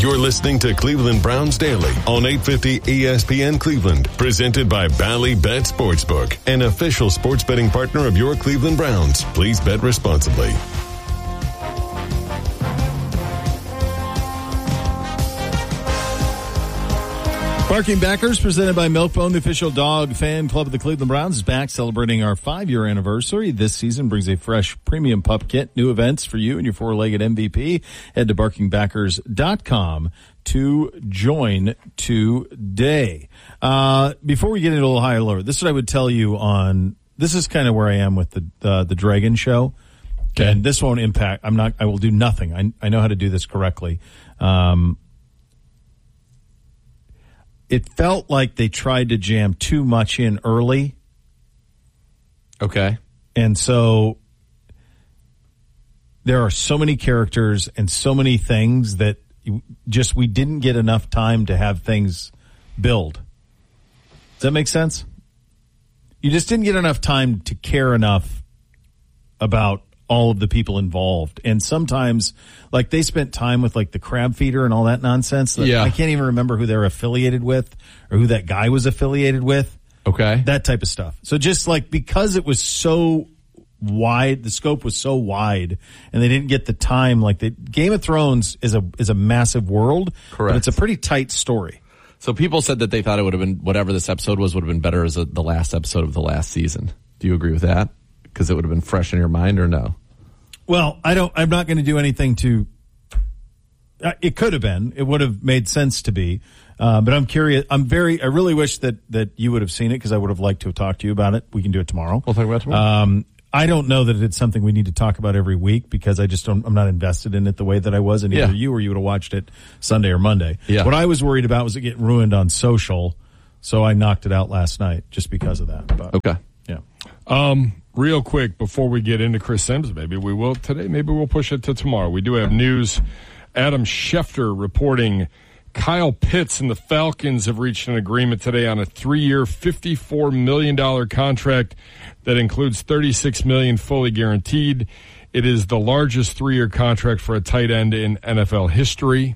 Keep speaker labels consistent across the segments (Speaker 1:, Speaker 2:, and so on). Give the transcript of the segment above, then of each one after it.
Speaker 1: You're listening to Cleveland Browns Daily on 850 ESPN Cleveland, presented by Bally Bet Sportsbook, an official sports betting partner of your Cleveland Browns. Please bet responsibly.
Speaker 2: Barking Backers, presented by Milkbone, the official dog fan club of the Cleveland Browns, is back celebrating our 5-year anniversary. This season brings a fresh premium pup kit, new events for you and your four-legged MVP. Head to barkingbackers.com to join today. Before we get into a little higher lower, this is what I would tell you on, this is kind of where I am with the Dragon show. Okay. And this won't impact, I will do nothing. I know how to do this correctly. It felt like they tried to jam too much in early.
Speaker 3: Okay.
Speaker 2: And so there are so many characters and so many things that we didn't get enough time to have things build. Does that make sense? You just didn't get enough time to care enough about all of the people involved. And sometimes, like, they spent time with, like, the crab feeder and all that nonsense.
Speaker 3: Yeah.
Speaker 2: I can't even remember who they're affiliated with or who that guy was affiliated with.
Speaker 3: Okay.
Speaker 2: That type of stuff. So just, like, because it was so wide, the scope was so wide, and they didn't get the time, like, Game of Thrones is a massive world.
Speaker 3: Correct.
Speaker 2: But it's a pretty tight story.
Speaker 3: So people said that they thought it would have been, whatever this episode was, would have been better as the last episode of the last season. Do you agree with that? Because it would have been fresh in your mind, or no?
Speaker 2: Well, I'm not going to do anything to, it could have been, it would have made sense to be, but I'm curious, I really wish that you would have seen it, because I would have liked to have talked to you about it. We can do it tomorrow.
Speaker 3: We'll talk about it tomorrow.
Speaker 2: I don't know that it's something we need to talk about every week, because I'm not invested in it the way that I was, and either you or you would have watched it Sunday or Monday.
Speaker 3: Yeah.
Speaker 2: What I was worried about was it getting ruined on social, so I knocked it out last night just because of that. But,
Speaker 3: okay.
Speaker 2: Yeah.
Speaker 4: Real quick, before we get into Chris Sims, maybe we will today, maybe we'll push it to tomorrow. We do have news. Adam Schefter reporting Kyle Pitts and the Falcons have reached an agreement today on a 3-year, $54 million contract that includes $36 million fully guaranteed. It is the largest 3-year contract for a tight end in NFL history.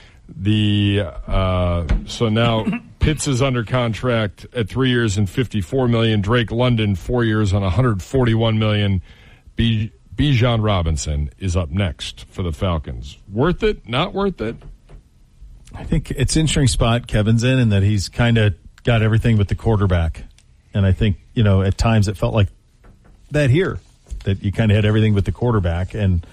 Speaker 4: So now Pitts is under contract at 3 years and $54 million. Drake London, 4 years on $141 million. Bijan Robinson is up next for the Falcons. Worth it? Not worth it?
Speaker 2: I think it's an interesting spot Kevin's in that he's kind of got everything with the quarterback. And I think, at times it felt like that here, that you kind of had everything with the quarterback. And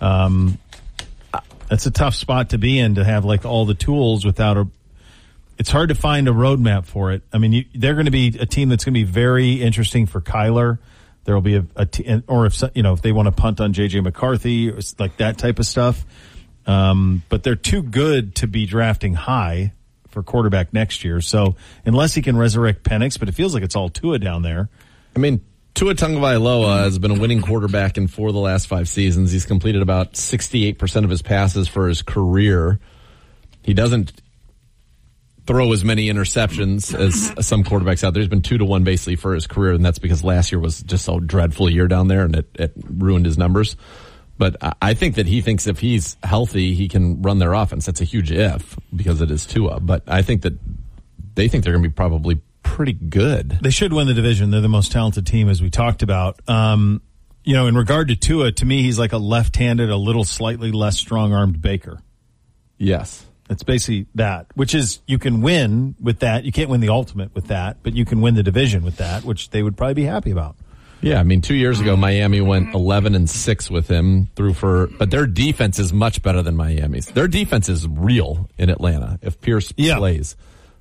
Speaker 2: that's a tough spot to be in, to have like all the tools without it's hard to find a roadmap for it. I mean, they're going to be a team that's going to be very interesting for Kyler. There will be or if they want to punt on JJ McCarthy, or like that type of stuff. But they're too good to be drafting high for quarterback next year. So unless he can resurrect Penix, but it feels like it's all Tua down there.
Speaker 3: I mean, Tua Tagovailoa has been a winning quarterback in 4 of the last 5 seasons. He's completed about 68% of his passes for his career. He doesn't throw as many interceptions as some quarterbacks out there. He's been 2-1 basically for his career, and that's because last year was just so dreadful a year down there, and it ruined his numbers. But I think that he thinks if he's healthy, he can run their offense. That's a huge if, because it is Tua. But I think that they think they're going to be probably pretty good.
Speaker 2: They should win the division. They're the most talented team, as we talked about. In regard to Tua, to me, he's like a left-handed, a little slightly less strong-armed Baker.
Speaker 3: Yes.
Speaker 2: It's basically that, which is you can win with that. You can't win the ultimate with that, but you can win the division with that, which they would probably be happy about.
Speaker 3: Yeah, I mean, 2 years ago, Miami went 11-6 with him but their defense is much better than Miami's. Their defense is real in Atlanta if Pierce plays.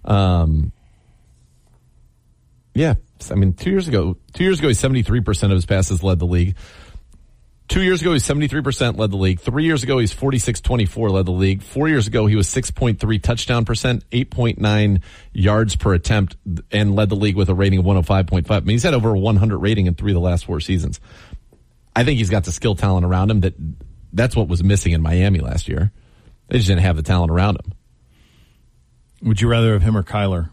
Speaker 3: Yeah, I mean, 2 years ago, he's 73% of his passes led the league. 2 years ago, he's 73% led the league. 3 years ago, he's 46-24 led the league. 4 years ago, he was 6.3 touchdown percent, 8.9 yards per attempt, and led the league with a rating of 105.5. I mean, he's had over a 100 rating in 3 of the last 4 seasons. I think he's got the skill talent around him that's what was missing in Miami last year. They just didn't have the talent around him.
Speaker 2: Would you rather have him or Kyler?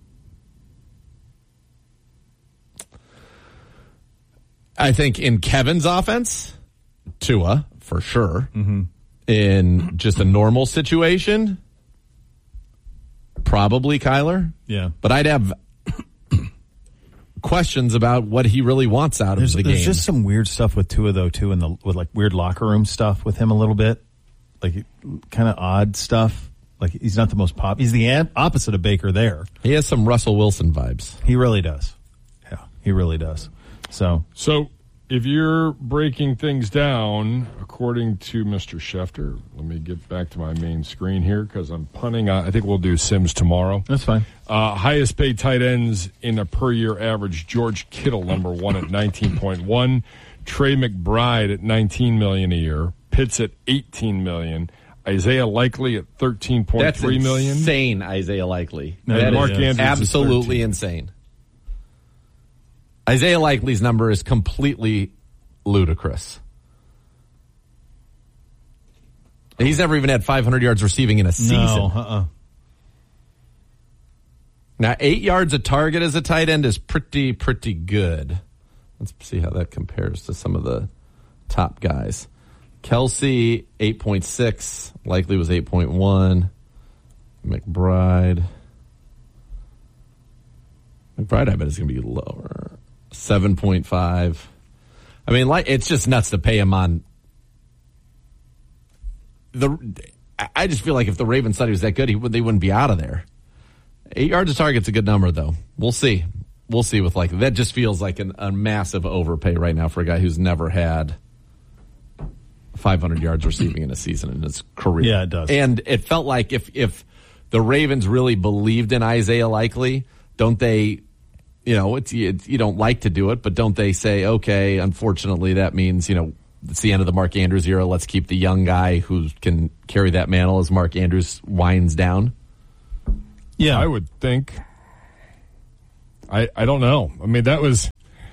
Speaker 3: I think in Kevin's offense, Tua, for sure.
Speaker 2: Mm-hmm.
Speaker 3: In just a normal situation, Probably Kyler.
Speaker 2: Yeah.
Speaker 3: But I'd have questions about what he really wants out of the game.
Speaker 2: There's just some weird stuff with Tua, though, too, with like weird locker room stuff with him a little bit. Like kind of odd stuff. Like he's not the most pop. He's the opposite of Baker there.
Speaker 3: He has some Russell Wilson vibes.
Speaker 2: He really does. Yeah, he really does. So
Speaker 4: if you're breaking things down, according to Mr. Schefter, let me get back to my main screen here because I'm punting. I think we'll do Sims tomorrow.
Speaker 2: That's fine.
Speaker 4: Highest paid tight ends in a per year average: George Kittle, number 1 at 19.1, Trey McBride at $19 million a year, Pitts at $18 million, Isaiah Likely at $13.3 million.
Speaker 3: Insane, Isaiah Likely.
Speaker 2: No,
Speaker 3: that
Speaker 4: Mark
Speaker 3: is
Speaker 4: Andrews
Speaker 3: absolutely
Speaker 4: is
Speaker 3: insane. Isaiah Likely's number is completely ludicrous. He's never even had 500 yards receiving in a season.
Speaker 2: No,
Speaker 3: Now, 8 yards a target as a tight end is pretty good. Let's see how that compares to some of the top guys. Kelsey, 8.6. Likely was 8.1. McBride, I bet is going to be lower. 7.5. I mean, it's just nuts to pay him on I just feel like if the Ravens thought he was that good, they wouldn't be out of there. 8 yards a target's a good number, though. We'll see. We'll see with that just feels like a massive overpay right now for a guy who's never had 500 yards receiving in a season in his career.
Speaker 2: Yeah, it does.
Speaker 3: And it felt like if the Ravens really believed in Isaiah Likely, don't they, you don't like to do it, but don't they say, okay, unfortunately that means, it's the end of the Mark Andrews era. Let's keep the young guy who can carry that mantle as Mark Andrews winds down?
Speaker 4: Yeah. I would think. I don't know. I mean, that was...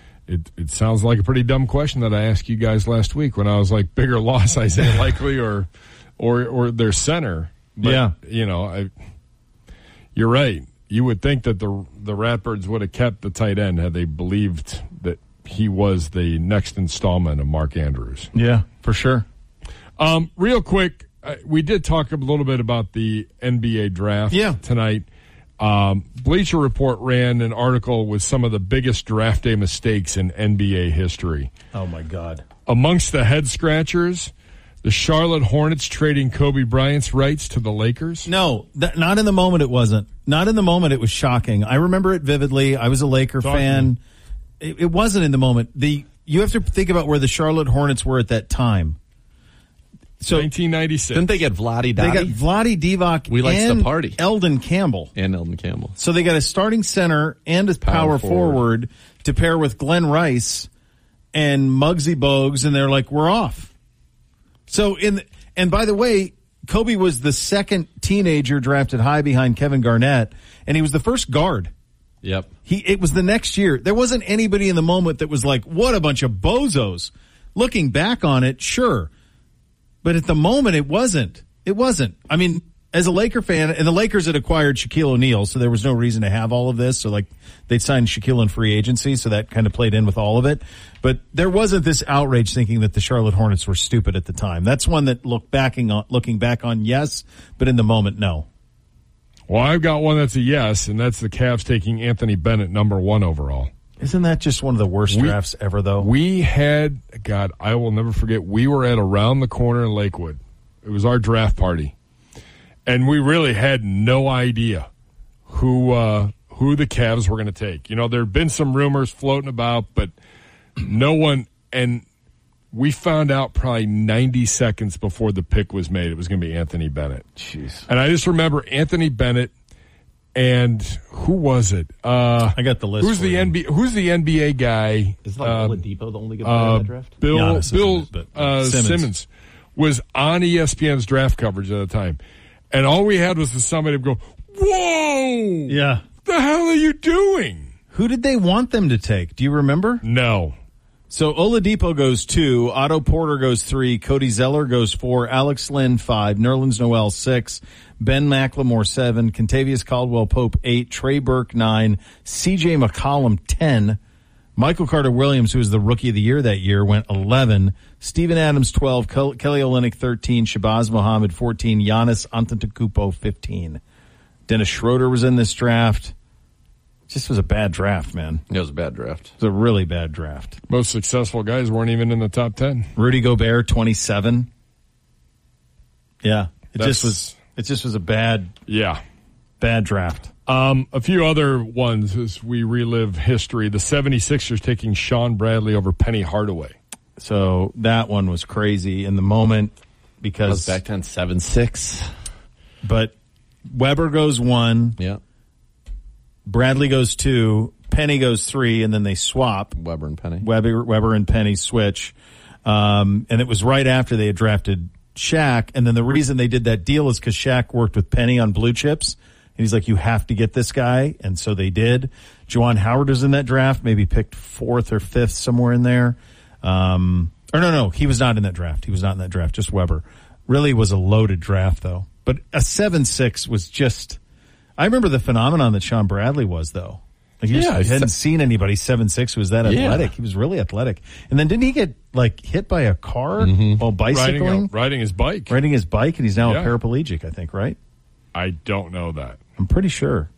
Speaker 4: It sounds like a pretty dumb question that I asked you guys last week when I was like, bigger loss, Isaiah Likely or their center. But,
Speaker 2: yeah.
Speaker 4: You're right. You would think that the Ratbirds would have kept the tight end had they believed that he was the next installment of Mark Andrews.
Speaker 2: Yeah, for sure.
Speaker 4: Real quick, we did talk a little bit about the NBA draft tonight. Bleacher Report ran an article with some of the biggest draft day mistakes in NBA history.
Speaker 2: Oh, my God.
Speaker 4: Amongst the head scratchers, the Charlotte Hornets trading Kobe Bryant's rights to the Lakers.
Speaker 2: No, not in the moment it wasn't. Not in the moment it was shocking. I remember it vividly. I was a Laker fan. It wasn't in the moment. You have to think about where the Charlotte Hornets were at that time. So
Speaker 4: 1996.
Speaker 3: Didn't they get Vlade Divac?
Speaker 2: They got Vlade Divac
Speaker 3: the party.
Speaker 2: Eldon Campbell.
Speaker 3: And Eldon Campbell.
Speaker 2: So they got a starting center and a power forward to pair with Glenn Rice and Muggsy Bogues, and they're like, we're off. So and by the way, Kobe was the second teenager drafted high behind Kevin Garnett, and he was the first guard.
Speaker 3: Yep.
Speaker 2: It was the next year. There wasn't anybody in the moment that was like, what a bunch of bozos. Looking back on it, sure. But at the moment, it wasn't. It wasn't. I mean, as a Laker fan, and the Lakers had acquired Shaquille O'Neal, so there was no reason to have all of this. So, they'd signed Shaquille in free agency, so that kind of played in with all of it. But there wasn't this outrage thinking that the Charlotte Hornets were stupid at the time. That's one that looking back on, yes, but in the moment, no.
Speaker 4: Well, I've got one that's a yes, and that's the Cavs taking Anthony Bennett number 1 overall.
Speaker 2: Isn't that just one of the worst drafts ever, though?
Speaker 4: We had, God, I will never forget, we were at Around the Corner in Lakewood. It was our draft party. And we really had no idea who the Cavs were going to take. There had been some rumors floating about, but no one, and we found out probably 90 seconds before the pick was made it was going to be Anthony Bennett.
Speaker 2: Jeez.
Speaker 4: And I just remember Anthony Bennett. And who was it?
Speaker 2: I got the list.
Speaker 4: Who's the NBA guy?
Speaker 3: Is Oladipo the only good player in that draft?
Speaker 4: Bill Simmons was on ESPN's draft coverage at the time, and all we had was somebody to go, "Whoa!
Speaker 2: Yeah,
Speaker 4: what the hell are you doing?"
Speaker 2: Who did they want them to take? Do you remember?
Speaker 4: No.
Speaker 2: So Oladipo goes 2, Otto Porter goes 3, Cody Zeller goes 4, Alex Lynn 5, Nerlens Noel 6, Ben McLemore 7, Kentavious Caldwell-Pope 8, Trey Burke 9, C.J. McCollum 10, Michael Carter-Williams, who was the Rookie of the Year that year, went 11, Steven Adams 12, Kelly Olynyk 13, Shabazz Muhammad 14, Giannis Antetokounmpo 15. Dennis Schroeder was in this draft. Just was a bad draft, man.
Speaker 3: It was a bad draft.
Speaker 2: It was a really bad draft.
Speaker 4: Most successful guys weren't even in the top 10.
Speaker 2: Rudy Gobert, 27. Yeah, it just was a bad draft.
Speaker 4: A few other ones as we relive history. The 76ers taking Sean Bradley over Penny Hardaway.
Speaker 2: So that one was crazy in the moment because
Speaker 3: That was back then 7-6.
Speaker 2: But Weber goes 1.
Speaker 3: Yeah.
Speaker 2: Bradley goes 2. Penny goes 3, and then they swap.
Speaker 3: Weber and Penny.
Speaker 2: Weber and Penny switch. And it was right after they had drafted Shaq. And then the reason they did that deal is because Shaq worked with Penny on Blue Chips. And he's like, you have to get this guy. And so they did. Juwan Howard was in that draft, maybe picked 4th or 5th, somewhere in there. No, he was not in that draft. Just Weber. Really was a loaded draft, though. But a 7-6 was just, I remember the phenomenon that Sean Bradley was, though. Like, I hadn't seen anybody 7'6" who was that athletic. He was really athletic. And then didn't he get hit by a car while bicycling?
Speaker 4: Riding his bike.
Speaker 2: Riding his bike, and he's now a paraplegic, I think, right?
Speaker 4: I don't know that.
Speaker 2: I'm pretty sure.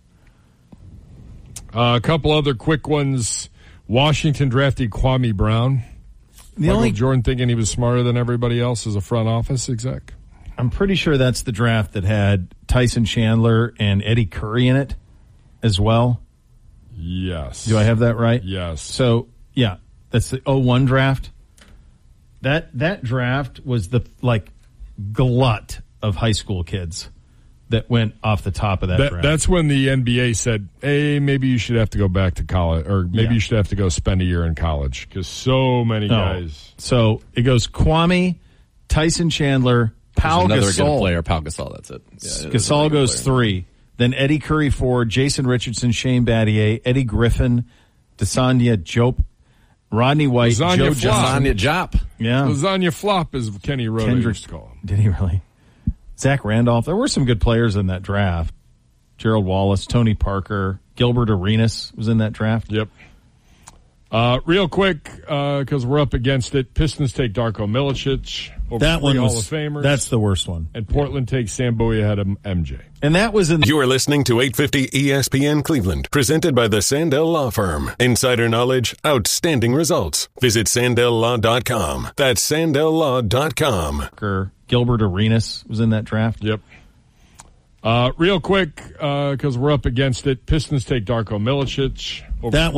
Speaker 4: A couple other quick ones. Washington drafted Kwame Brown. Michael Jordan thinking he was smarter than everybody else as a front office exec.
Speaker 2: I'm pretty sure that's the draft that had Tyson Chandler and Eddie Curry in it as well.
Speaker 4: Yes.
Speaker 2: Do I have that right?
Speaker 4: Yes.
Speaker 2: So, yeah, that's the 01 draft. That draft was the, glut of high school kids that went off the top of that draft.
Speaker 4: That's when the NBA said, hey, maybe you should have to go back to college, or maybe you should have to go spend a year in college, because so many guys.
Speaker 2: So it goes Kwame, Tyson Chandler, Pau
Speaker 3: another
Speaker 2: Gasol.
Speaker 3: good player, Pau Gasol, that's it. Yeah,
Speaker 2: Gasol goes 3. Then Eddie Curry 4, Jason Richardson, Shane Battier, Eddie Griffin, Desanya Jope, Rodney White,
Speaker 4: Lasagna
Speaker 2: Joe
Speaker 4: Flop.
Speaker 2: Johnson.
Speaker 3: Lasagna Jop.
Speaker 2: Yeah.
Speaker 4: Lasagna Flop, as Kenny Rhoda used to call him.
Speaker 2: Did he really? Zach Randolph. There were some good players in that draft. Gerald Wallace, Tony Parker, Gilbert Arenas was in that draft.
Speaker 4: Yep. Real quick, because we're up against it, Pistons take Darko Milicic over
Speaker 2: That one
Speaker 4: Hall
Speaker 2: was,
Speaker 4: of Famers.
Speaker 2: that's the worst one.
Speaker 4: And Portland takes Sam Bowie ahead of MJ.
Speaker 2: And that was in
Speaker 1: You are listening to 850 ESPN Cleveland, presented by the Sandell Law Firm. Insider knowledge, outstanding results. Visit SandellLaw.com. That's SandellLaw.com.
Speaker 2: Gilbert Arenas was in that draft.
Speaker 4: Yep. Real quick, because we're up against it, Pistons take Darko Milicic over
Speaker 2: That